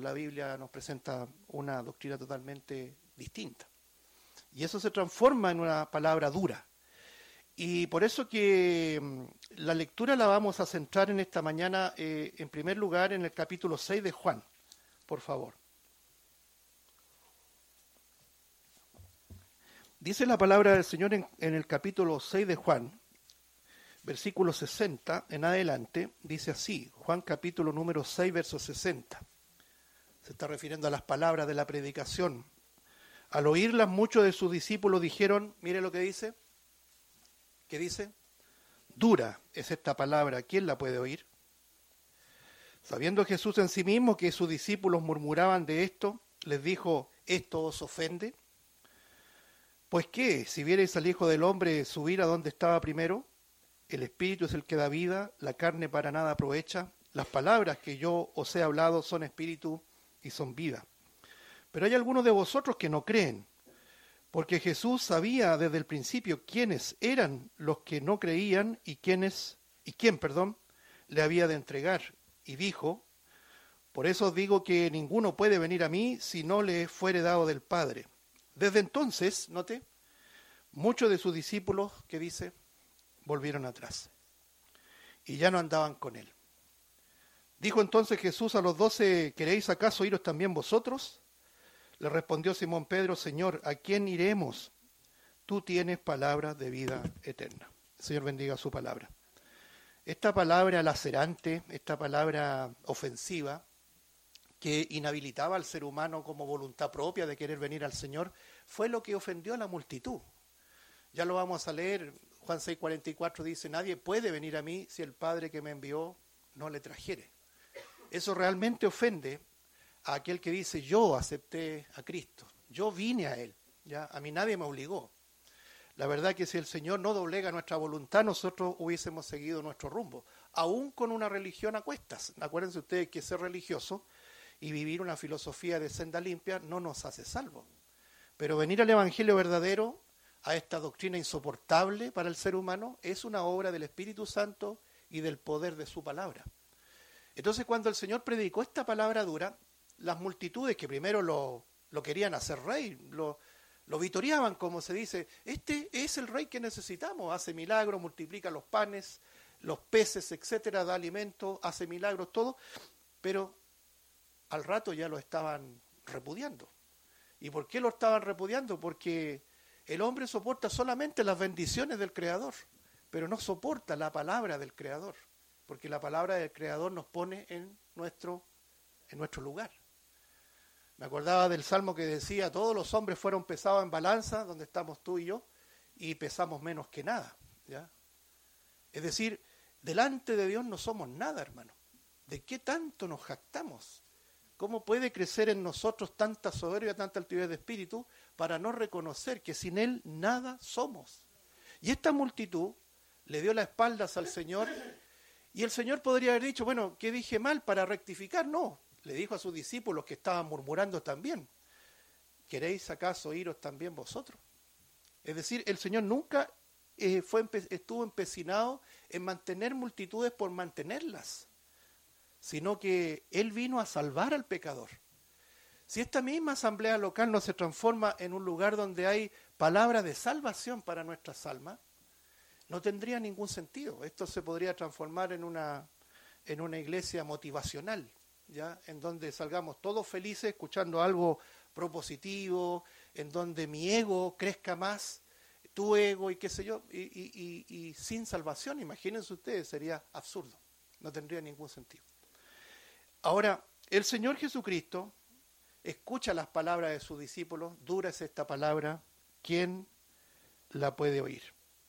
la Biblia nos presenta una doctrina totalmente distinta. Y eso se transforma en una palabra dura. Y por eso que la lectura la vamos a centrar en esta mañana, en primer lugar, en el capítulo 6 de Juan, por favor. Dice la palabra del Señor en el capítulo 6 de Juan, versículo 60 en adelante, dice así, Juan capítulo número 6, verso 60. Se está refiriendo a las palabras de la predicación. Al oírlas, muchos de sus discípulos dijeron, mire lo que dice, ¿qué dice? Dura es esta palabra, ¿quién la puede oír? Sabiendo Jesús en sí mismo que sus discípulos murmuraban de esto, les dijo, ¿esto os ofende? Pues qué, si vierais al Hijo del Hombre subir a donde estaba primero, el Espíritu es el que da vida, la carne para nada aprovecha, las palabras que yo os he hablado son espíritu y son vida. Pero hay algunos de vosotros que no creen, porque Jesús sabía desde el principio quiénes eran los que no creían y quién le había de entregar, y dijo, por eso os digo que ninguno puede venir a mí si no le fuere dado del Padre. Desde entonces, note, muchos de sus discípulos, que dice, volvieron atrás y ya no andaban con él. Dijo entonces Jesús a los 12, ¿queréis acaso iros también vosotros? Le respondió Simón Pedro, Señor, ¿a quién iremos? Tú tienes palabra de vida eterna. El Señor bendiga su palabra. Esta palabra lacerante, esta palabra ofensiva, que inhabilitaba al ser humano como voluntad propia de querer venir al Señor, fue lo que ofendió a la multitud. Ya lo vamos a leer, Juan 6:44 dice, nadie puede venir a mí si el Padre que me envió no le trajere. Eso realmente ofende a aquel que dice, yo acepté a Cristo, yo vine a Él, ¿ya? A mí nadie me obligó. La verdad que si el Señor no doblega nuestra voluntad, nosotros hubiésemos seguido nuestro rumbo, aún con una religión a cuestas. Acuérdense ustedes que ser religioso y vivir una filosofía de senda limpia no nos hace salvos. Pero venir al Evangelio verdadero, a esta doctrina insoportable para el ser humano, es una obra del Espíritu Santo y del poder de su palabra. Entonces, cuando el Señor predicó esta palabra dura, las multitudes que primero lo querían hacer rey, lo vitoreaban, como se dice, este es el rey que necesitamos, hace milagros, multiplica los panes, los peces, etcétera, da alimento, hace milagros, todo, pero al rato ya lo estaban repudiando. ¿Y por qué lo estaban repudiando? Porque el hombre soporta solamente las bendiciones del Creador, pero no soporta la palabra del Creador, porque la palabra del Creador nos pone en nuestro lugar. Me acordaba del salmo que decía, todos los hombres fueron pesados en balanza, donde estamos tú y yo, y pesamos menos que nada, ¿ya? Es decir, delante de Dios no somos nada, hermano. ¿De qué tanto nos jactamos? ¿Cómo puede crecer en nosotros tanta soberbia, tanta altivez de espíritu, para no reconocer que sin Él nada somos? Y esta multitud le dio las espaldas al Señor, y el Señor podría haber dicho, bueno, ¿qué dije mal para rectificar? No, le dijo a sus discípulos que estaban murmurando también, ¿queréis acaso iros también vosotros? Es decir, el Señor nunca estuvo empecinado en mantener multitudes por mantenerlas, sino que Él vino a salvar al pecador. Si esta misma asamblea local no se transforma en un lugar donde hay palabra de salvación para nuestras almas, no tendría ningún sentido. Esto se podría transformar en una iglesia motivacional, ¿ya? En donde salgamos todos felices escuchando algo propositivo, en donde mi ego crezca más, tu ego y qué sé yo, y sin salvación, imagínense ustedes, sería absurdo, no tendría ningún sentido. Ahora, el Señor Jesucristo escucha las palabras de sus discípulos, dura es esta palabra, ¿quién la puede oír?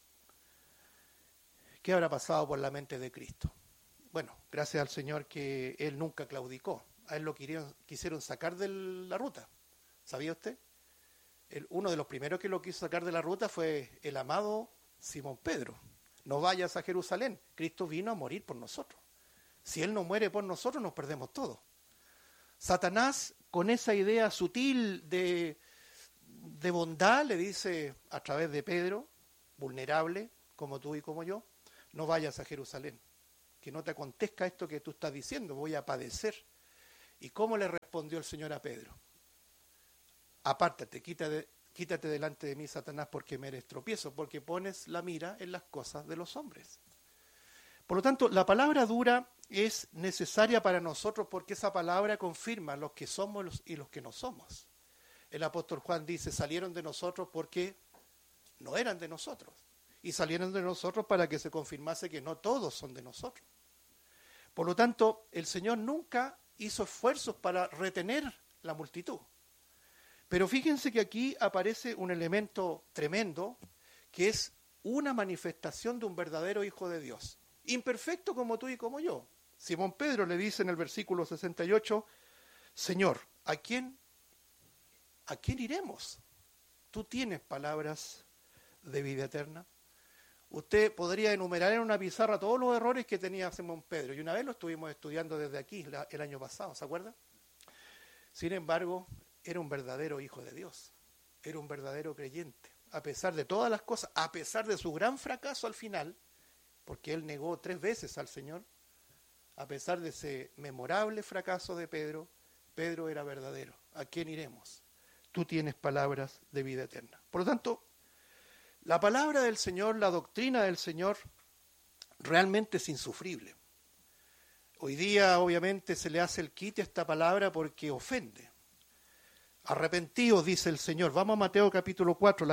¿Qué habrá pasado por la mente de Cristo? Bueno, gracias al Señor que Él nunca claudicó, a Él lo quisieron sacar de la ruta, ¿sabía usted? Uno de los primeros que lo quiso sacar de la ruta fue el amado Simón Pedro. No vayas a Jerusalén, Cristo vino a morir por nosotros. Si Él no muere por nosotros, nos perdemos todo. Satanás, con esa idea sutil de bondad, le dice a través de Pedro, vulnerable, como tú y como yo, no vayas a Jerusalén, que no te acontezca esto que tú estás diciendo, voy a padecer. ¿Y cómo le respondió el Señor a Pedro? Apártate, quítate delante de mí, Satanás, porque me eres tropiezo, porque pones la mira en las cosas de los hombres. Por lo tanto, la palabra dura es necesaria para nosotros porque esa palabra confirma los que somos y los que no somos. El apóstol Juan dice, salieron de nosotros porque no eran de nosotros. Y salieron de nosotros para que se confirmase que no todos son de nosotros. Por lo tanto, el Señor nunca hizo esfuerzos para retener la multitud. Pero fíjense que aquí aparece un elemento tremendo, que es una manifestación de un verdadero Hijo de Dios. Imperfecto como tú y como yo. Simón Pedro le dice en el versículo 68, Señor, ¿a quién iremos? Tú tienes palabras de vida eterna. Usted podría enumerar en una pizarra todos los errores que tenía Simón Pedro, y una vez lo estuvimos estudiando desde aquí el año pasado, ¿se acuerda? Sin embargo, era un verdadero hijo de Dios, era un verdadero creyente, a pesar de todas las cosas, a pesar de su gran fracaso al final, porque él negó 3 veces al Señor, a pesar de ese memorable fracaso de Pedro, Pedro era verdadero. ¿A quién iremos? Tú tienes palabras de vida eterna. Por lo tanto, la palabra del Señor, la doctrina del Señor, realmente es insufrible. Hoy día, obviamente, se le hace el quite a esta palabra porque ofende. Arrepentidos, dice el Señor. Vamos a Mateo capítulo 4,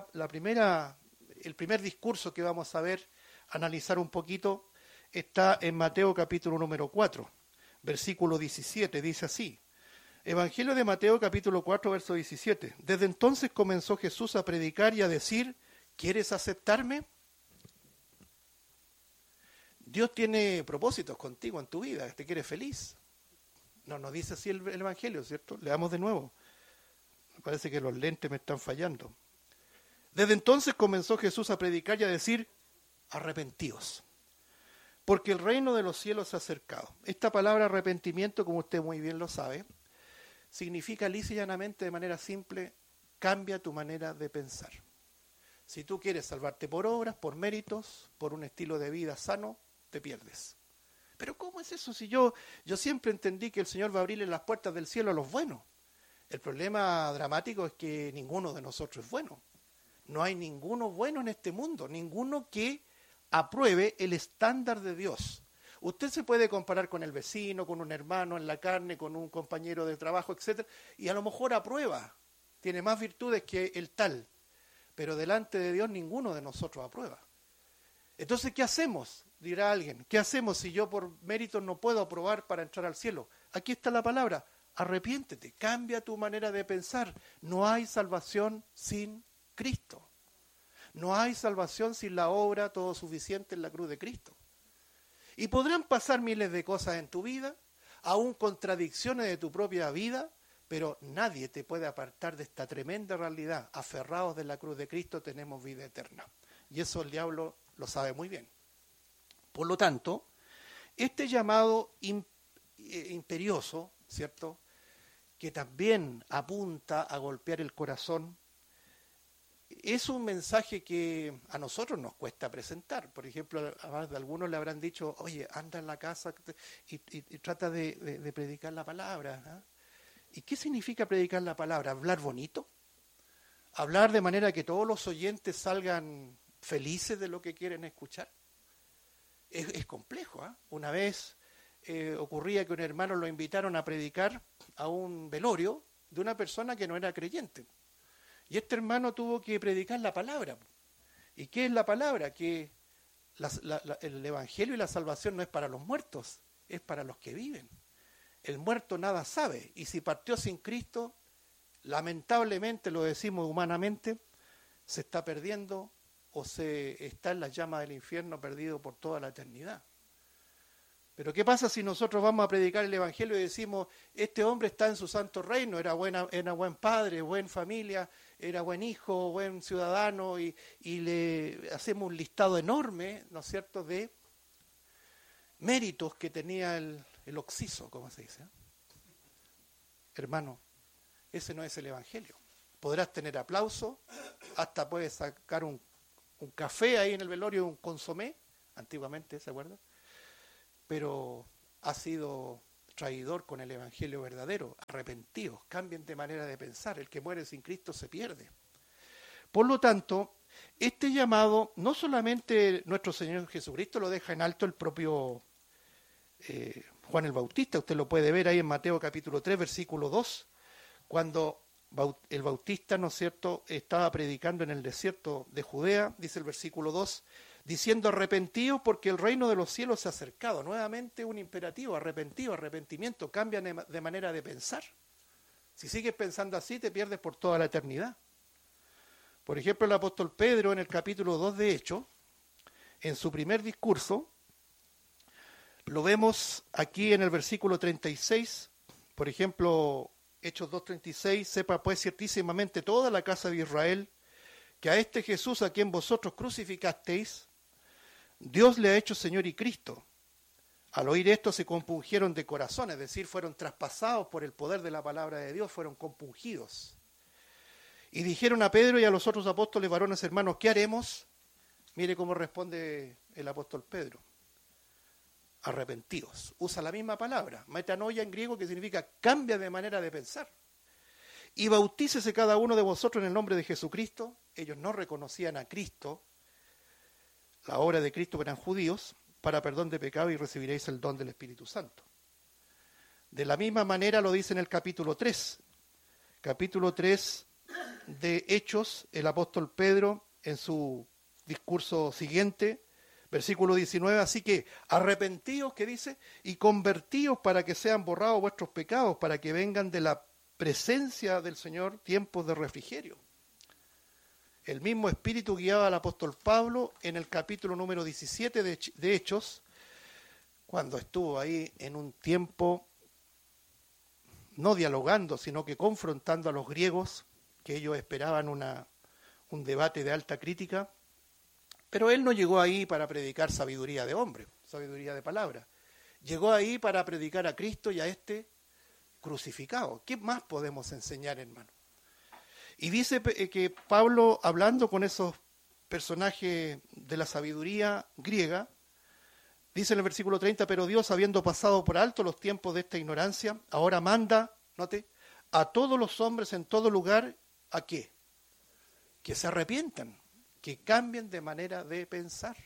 el primer discurso que vamos a ver, analizar un poquito, está en Mateo capítulo número 4, versículo 17, dice así. Evangelio de Mateo capítulo 4, verso 17. Desde entonces comenzó Jesús a predicar y a decir, ¿quieres aceptarme? Dios tiene propósitos contigo en tu vida, te quiere feliz. No nos dice así el Evangelio, ¿cierto? Leamos de nuevo. Me parece que los lentes me están fallando. Desde entonces comenzó Jesús a predicar y a decir, arrepentíos, porque el reino de los cielos se ha acercado. Esta palabra arrepentimiento, como usted muy bien lo sabe, significa lisa y llanamente, de manera simple, cambia tu manera de pensar. Si tú quieres salvarte por obras, por méritos, por un estilo de vida sano, te pierdes. Pero ¿cómo es eso? Si yo siempre entendí que el Señor va a abrirle las puertas del cielo a los buenos. El problema dramático es que ninguno de nosotros es bueno. No hay ninguno bueno en este mundo, ninguno que apruebe el estándar de Dios. Usted se puede comparar con el vecino, con un hermano en la carne, con un compañero de trabajo, etc. Y a lo mejor aprueba, tiene más virtudes que el tal. Pero delante de Dios ninguno de nosotros aprueba. Entonces, ¿qué hacemos? Dirá alguien. ¿Qué hacemos si yo por méritos no puedo aprobar para entrar al cielo? Aquí está la palabra. Arrepiéntete, cambia tu manera de pensar. No hay salvación sin Cristo. No hay salvación sin la obra todo suficiente en la cruz de Cristo. Y podrán pasar miles de cosas en tu vida, aún contradicciones de tu propia vida, pero nadie te puede apartar de esta tremenda realidad. Aferrados de la cruz de Cristo tenemos vida eterna. Y eso el diablo lo sabe muy bien. Por lo tanto, este llamado imperioso, ¿cierto?, que también apunta a golpear el corazón, es un mensaje que a nosotros nos cuesta presentar. Por ejemplo, a algunos le habrán dicho, oye, anda en la casa y trata de predicar la palabra, ¿eh? ¿Y qué significa predicar la palabra? ¿Hablar bonito? ¿Hablar de manera que todos los oyentes salgan felices de lo que quieren escuchar? Es complejo, ¿eh? Una vez ocurría que un hermano lo invitaron a predicar a un velorio de una persona que no era creyente. Y este hermano tuvo que predicar la palabra. ¿Y qué es la palabra? Que el evangelio y la salvación no es para los muertos, es para los que viven. El muerto nada sabe, y si partió sin Cristo, lamentablemente, lo decimos humanamente, se está perdiendo o se está en las llamas del infierno perdido por toda la eternidad. Pero ¿qué pasa si nosotros vamos a predicar el evangelio y decimos, este hombre está en su santo reino, era buen padre, buena familia, era buen hijo, buen ciudadano, y le hacemos un listado enorme, ¿no es cierto?, de méritos que tenía el occiso, como se dice? Hermano, ese no es el evangelio. Podrás tener aplauso, hasta puedes sacar un café ahí en el velorio, un consomé, antiguamente, ¿se acuerdan? Pero ha sido traidor con el evangelio verdadero. Arrepentidos, cambien de manera de pensar. El que muere sin Cristo se pierde. Por lo tanto, este llamado no solamente nuestro Señor Jesucristo lo deja en alto el propio Juan el Bautista. Usted lo puede ver ahí en Mateo capítulo 3, versículo 2, cuando el Bautista, ¿no es cierto?, estaba predicando en el desierto de Judea, dice el versículo 2, diciendo: arrepentidos porque el reino de los cielos se ha acercado. Nuevamente un imperativo: arrepentimiento, cambia de manera de pensar. Si sigues pensando así, te pierdes por toda la eternidad. Por ejemplo, el apóstol Pedro, en el capítulo 2 de Hechos, en su primer discurso, lo vemos aquí en el versículo 36, por ejemplo, Hechos 2:36, sepa pues ciertísimamente toda la casa de Israel, que a este Jesús a quien vosotros crucificasteis, Dios le ha hecho Señor y Cristo. Al oír esto se compungieron de corazón, es decir, fueron traspasados por el poder de la palabra de Dios, fueron compungidos. Y dijeron a Pedro y a los otros apóstoles: varones hermanos, ¿qué haremos? Mire cómo responde el apóstol Pedro: arrepentidos. Usa la misma palabra, metanoia en griego, que significa cambia de manera de pensar. Y bautícese cada uno de vosotros en el nombre de Jesucristo. Ellos no reconocían a Cristo, la obra de Cristo, que eran judíos, para perdón de pecado, y recibiréis el don del Espíritu Santo. De la misma manera lo dice en el capítulo 3. Capítulo 3 de Hechos, el apóstol Pedro, en su discurso siguiente, versículo 19, así que arrepentíos, que dice, y convertíos para que sean borrados vuestros pecados, para que vengan de la presencia del Señor tiempos de refrigerio. El mismo Espíritu guiaba al apóstol Pablo en el capítulo número 17 de Hechos, cuando estuvo ahí en un tiempo no dialogando, sino que confrontando a los griegos, que ellos esperaban un debate de alta crítica. Pero él no llegó ahí para predicar sabiduría de hombre, sabiduría de palabra. Llegó ahí para predicar a Cristo y a este crucificado. ¿Qué más podemos enseñar, hermano? Y dice que Pablo, hablando con esos personajes de la sabiduría griega, dice en el versículo 30, pero Dios, habiendo pasado por alto los tiempos de esta ignorancia, ahora manda, note, a todos los hombres en todo lugar, ¿a qué? Que se arrepientan, que cambien de manera de pensar.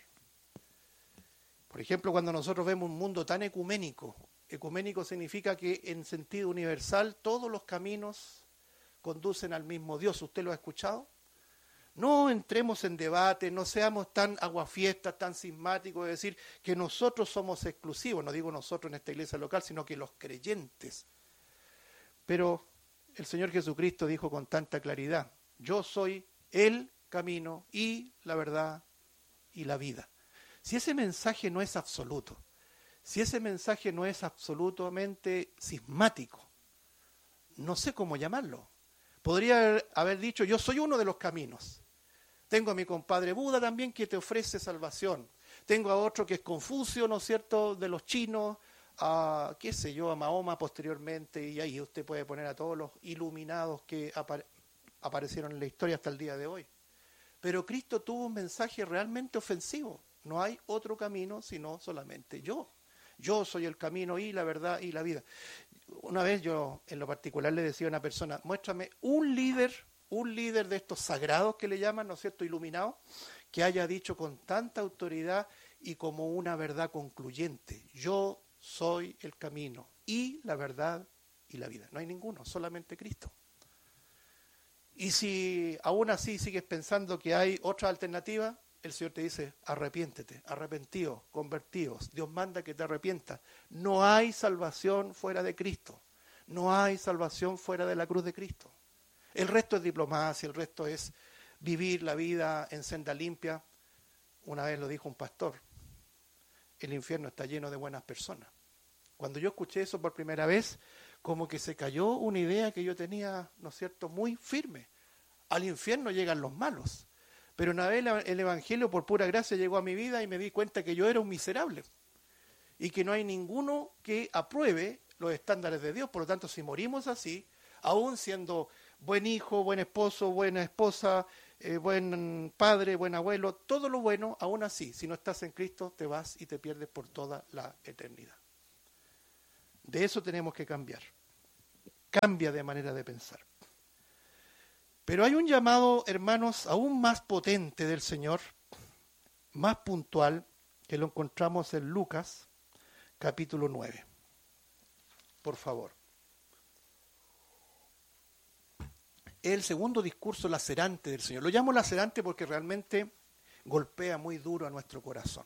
Por ejemplo, cuando nosotros vemos un mundo tan ecuménico, ecuménico significa que en sentido universal todos los caminos conducen al mismo Dios. ¿Usted lo ha escuchado? No entremos en debate, no seamos tan aguafiestas, tan cismáticos de decir que nosotros somos exclusivos. No digo nosotros en esta iglesia local, sino que los creyentes. Pero el Señor Jesucristo dijo con tanta claridad: yo soy el camino y la verdad y la vida. Si ese mensaje no es absoluto, si ese mensaje no es absolutamente cismático, no sé cómo llamarlo. Podría haber dicho: yo soy uno de los caminos. Tengo a mi compadre Buda también, que te ofrece salvación. Tengo a otro que es Confucio, ¿no es cierto?, de los chinos, a, qué sé yo, a Mahoma posteriormente, y ahí usted puede poner a todos los iluminados que aparecieron en la historia hasta el día de hoy. Pero Cristo tuvo un mensaje realmente ofensivo. No hay otro camino sino solamente yo. Yo soy el camino y la verdad y la vida. Una vez yo, en lo particular, le decía a una persona: muéstrame un líder de estos sagrados que le llaman, ¿no es cierto?, iluminados, que haya dicho con tanta autoridad y como una verdad concluyente: yo soy el camino y la verdad y la vida. No hay ninguno, solamente Cristo. Y si aún así sigues pensando que hay otra alternativa, el Señor te dice: arrepiéntete, arrepentíos, convertíos. Dios manda que te arrepientas. No hay salvación fuera de Cristo. No hay salvación fuera de la cruz de Cristo. El resto es diplomacia, el resto es vivir la vida en senda limpia. Una vez lo dijo un pastor: el infierno está lleno de buenas personas. Cuando yo escuché eso por primera vez, como que se cayó una idea que yo tenía, ¿no es cierto?, muy firme. Al infierno llegan los malos. Pero una vez el Evangelio, por pura gracia, llegó a mi vida y me di cuenta que yo era un miserable. Y que no hay ninguno que apruebe los estándares de Dios. Por lo tanto, si morimos así, aún siendo buen hijo, buen esposo, buena esposa, buen padre, buen abuelo, todo lo bueno, aún así, si no estás en Cristo, te vas y te pierdes por toda la eternidad. De eso tenemos que cambiar. Cambia de manera de pensar. Pero hay un llamado, hermanos, aún más potente del Señor, más puntual, que lo encontramos en Lucas, capítulo 9. Por favor. Es el segundo discurso lacerante del Señor. Lo llamo lacerante porque realmente golpea muy duro a nuestro corazón.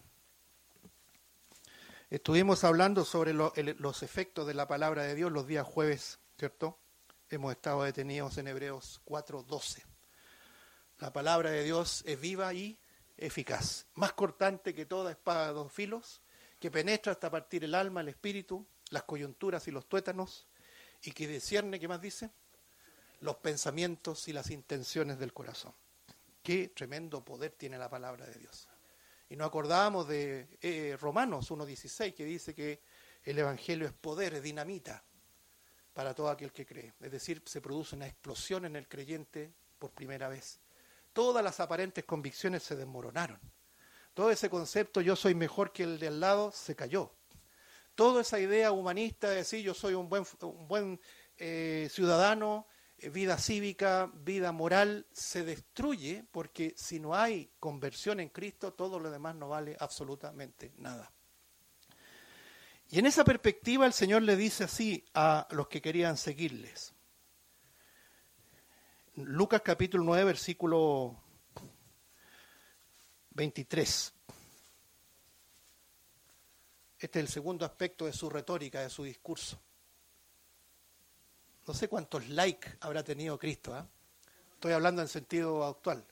Estuvimos hablando sobre los efectos de la palabra de Dios los días jueves, ¿cierto? Hemos estado detenidos en Hebreos 4:12. La palabra de Dios es viva y eficaz, más cortante que toda espada de dos filos, que penetra hasta partir el alma, el espíritu, las coyunturas y los tuétanos, y que discierne, ¿qué más dice? Los pensamientos y las intenciones del corazón. Qué tremendo poder tiene la palabra de Dios. Y nos acordábamos de Romanos 1:16, que dice que el Evangelio es poder, es dinamita para todo aquel que cree. Es decir, se produce una explosión en el creyente por primera vez. Todas las aparentes convicciones se desmoronaron. Todo ese concepto, yo soy mejor que el de al lado, se cayó. Toda esa idea humanista de decir yo soy un buen ciudadano, vida cívica, vida moral, se destruye porque si no hay conversión en Cristo, todo lo demás no vale absolutamente nada. Y en esa perspectiva el Señor le dice así a los que querían seguirles. Lucas capítulo 9, versículo 23. Este es el segundo aspecto de su retórica, de su discurso. No sé cuántos likes habrá tenido Cristo, ¿eh? Estoy hablando en sentido actual.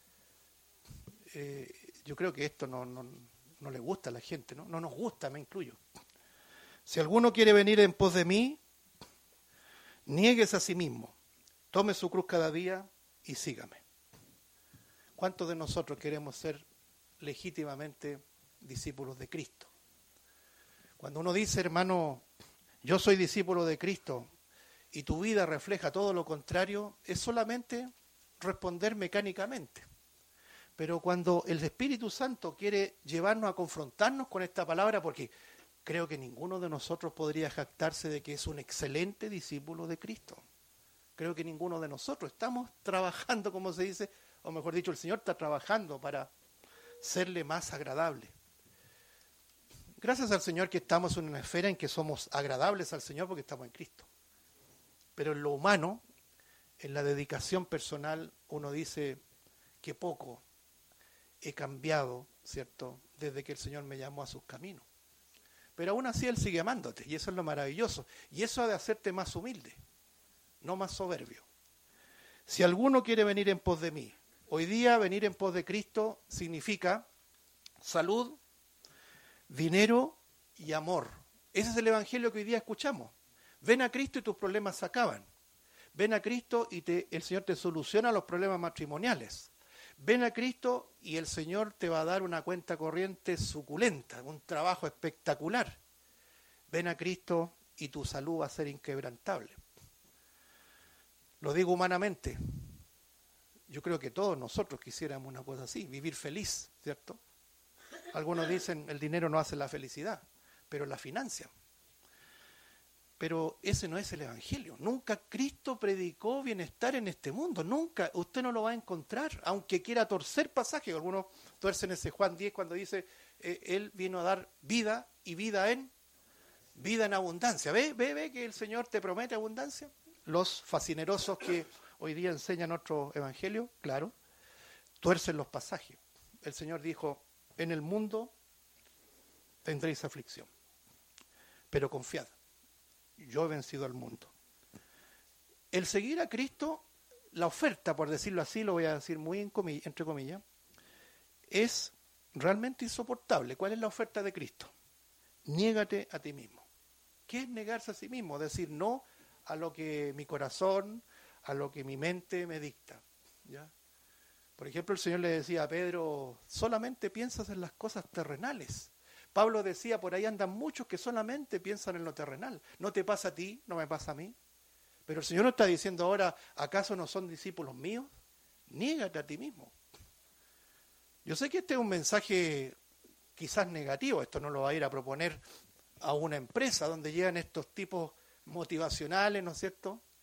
Yo creo que esto no le gusta a la gente, ¿no? No nos gusta, me incluyo. Si alguno quiere venir en pos de mí, niéguese a sí mismo, tome su cruz cada día y sígame. ¿Cuántos de nosotros queremos ser legítimamente discípulos de Cristo? Cuando uno dice, hermano, yo soy discípulo de Cristo, y tu vida refleja todo lo contrario, es solamente responder mecánicamente. Pero cuando el Espíritu Santo quiere llevarnos a confrontarnos con esta palabra, porque creo que ninguno de nosotros podría jactarse de que es un excelente discípulo de Cristo. Creo que ninguno de nosotros estamos trabajando, como se dice, o mejor dicho, el Señor está trabajando para serle más agradable. Gracias al Señor que estamos en una esfera en que somos agradables al Señor porque estamos en Cristo. Pero en lo humano, en la dedicación personal, uno dice que poco he cambiado, ¿cierto?, desde que el Señor me llamó a sus caminos. Pero aún así Él sigue amándote, y eso es lo maravilloso. Y eso ha de hacerte más humilde, no más soberbio. Si alguno quiere venir en pos de mí, hoy día venir en pos de Cristo significa salud, dinero y amor. Ese es el evangelio que hoy día escuchamos. Ven a Cristo y tus problemas se acaban. Ven a Cristo y el Señor te soluciona los problemas matrimoniales. Ven a Cristo y el Señor te va a dar una cuenta corriente suculenta, un trabajo espectacular. Ven a Cristo y tu salud va a ser inquebrantable. Lo digo humanamente. Yo creo que todos nosotros quisiéramos una cosa así, vivir feliz, ¿cierto? Algunos dicen el dinero no hace la felicidad, pero la financia. Pero ese no es el Evangelio. Nunca Cristo predicó bienestar en este mundo. Nunca. Usted no lo va a encontrar, aunque quiera torcer pasajes. Algunos tuercen ese Juan 10 cuando dice, Él vino a dar vida y vida en abundancia. ¿Ve que el Señor te promete abundancia? Los fascinerosos que hoy día enseñan otro Evangelio, claro, tuercen los pasajes. El Señor dijo, en el mundo tendréis aflicción, pero confiad. Yo he vencido al mundo. El seguir a Cristo, la oferta, por decirlo así, lo voy a decir muy entre comillas, es realmente insoportable. ¿Cuál es la oferta de Cristo? Niégate a ti mismo. ¿Qué es negarse a sí mismo? Decir no a lo que mi corazón, a lo que mi mente me dicta. ¿Ya? Por ejemplo, el Señor le decía a Pedro, solamente piensas en las cosas terrenales. Pablo decía, por ahí andan muchos que solamente piensan en lo terrenal. No te pasa a ti, no me pasa a mí. Pero el Señor no está diciendo ahora, ¿acaso no son discípulos míos? Niégate a ti mismo. Yo sé que este es un mensaje quizás negativo, esto no lo va a ir a proponer a una empresa donde llegan estos tipos motivacionales, ¿no es cierto?,